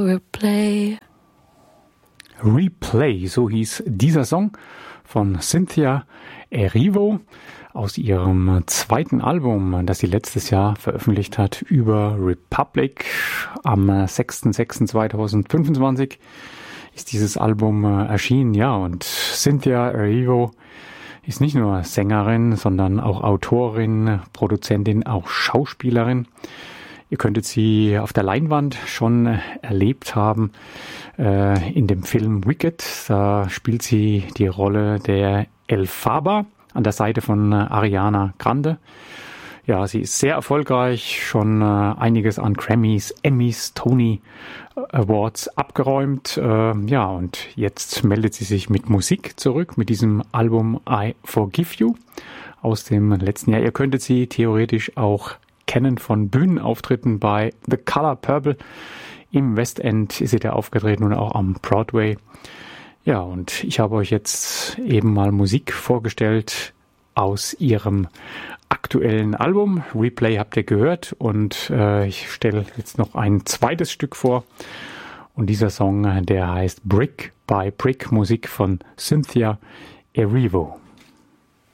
Replay. Replay, so hieß dieser Song von Cynthia Erivo aus ihrem zweiten Album, das sie letztes Jahr veröffentlicht hat, über Republic. Am 6.6.2025 ist dieses Album erschienen, ja, und Cynthia Erivo ist nicht nur Sängerin, sondern auch Autorin, Produzentin, auch Schauspielerin. Ihr könntet sie auf der Leinwand schon erlebt haben in dem Film Wicked. Da spielt sie die Rolle der Elphaba an der Seite von Ariana Grande. Ja, sie ist sehr erfolgreich, schon einiges an Grammys, Emmys, Tony Awards abgeräumt. Ja, und jetzt meldet sie sich mit Musik zurück, mit diesem Album I Forgive You aus dem letzten Jahr. Ihr könntet sie theoretisch auch kennen von Bühnenauftritten bei The Color Purple. Im West End ist sie da aufgetreten und auch am Broadway. Ja, und ich habe euch jetzt eben mal Musik vorgestellt aus ihrem aktuellen Album. Replay habt ihr gehört und ich stelle jetzt noch ein zweites Stück vor. Und dieser Song, der heißt Brick by Brick, Musik von Cynthia Erivo.